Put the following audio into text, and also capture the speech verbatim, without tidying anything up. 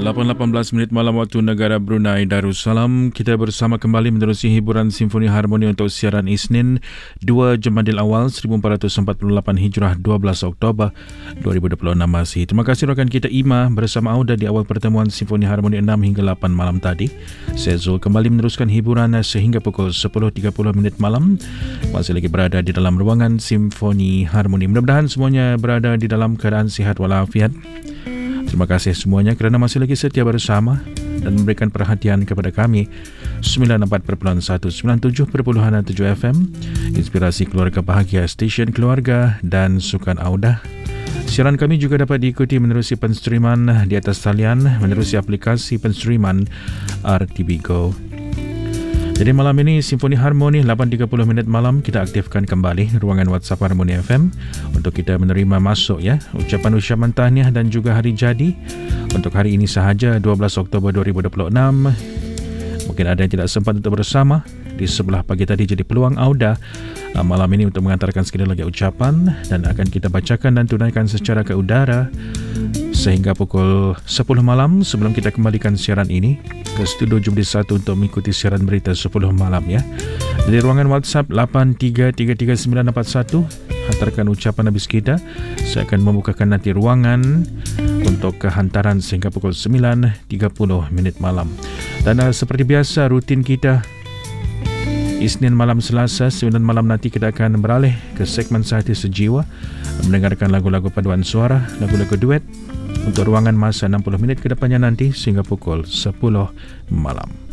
lapan lapan belas minit malam waktu negara Brunei Darussalam. Kita bersama kembali menerusi hiburan Simfoni Harmoni untuk siaran Isnin dua Jamadil Awal seribu empat ratus empat puluh lapan Hijrah dua belas Oktober dua ribu dua puluh enam masih. Terima kasih rakan kita Ima bersama Auda di awal pertemuan Simfoni Harmoni enam hingga lapan malam tadi. Saya Zul kembali meneruskan hiburan sehingga pukul sepuluh tiga puluh minit malam. Masih lagi berada di dalam ruangan Simfoni Harmoni. Mudah-mudahan semuanya berada di dalam keadaan sihat walafiat. Terima kasih semuanya kerana masih lagi setia bersama dan memberikan perhatian kepada kami. sembilan puluh empat perpuluhan satu, sembilan puluh tujuh perpuluhan tujuh F M, Inspirasi Keluarga Bahagia, Stesen Keluarga dan Sukan Auda. Siaran kami juga dapat diikuti menerusi penstreaman di atas talian, menerusi aplikasi penstreaman R T B Go. Jadi malam ini Simfoni Harmoni lapan tiga puluh minit malam kita aktifkan kembali ruangan WhatsApp Harmoni F M untuk kita menerima masuk ya ucapan-ucapan tahniah dan juga hari jadi untuk hari ini sahaja dua belas Oktober dua ribu dua puluh enam. Mungkin ada yang tidak sempat untuk bersama di sebelah pagi tadi, jadi peluang Auda malam ini untuk mengantarkan sekali lagi ucapan dan akan kita bacakan dan tunaikan secara ke udara sehingga pukul sepuluh malam sebelum kita kembalikan siaran ini ke studio Jumdi satu untuk mengikuti siaran berita sepuluh malam ya. Dari ruangan WhatsApp lapan tiga tiga tiga sembilan empat satu, hantarkan ucapan habis kita. Saya akan membukakan nanti ruangan untuk kehantaran sehingga pukul sembilan tiga puluh minit malam. Dan uh, seperti biasa rutin kita Isnin malam Selasa sembilan malam nanti kita akan beralih ke segmen Sehati Sejiwa, mendengarkan lagu-lagu paduan suara, lagu-lagu duet untuk ruangan masa enam puluh minit ke depannya nanti sehingga pukul sepuluh malam.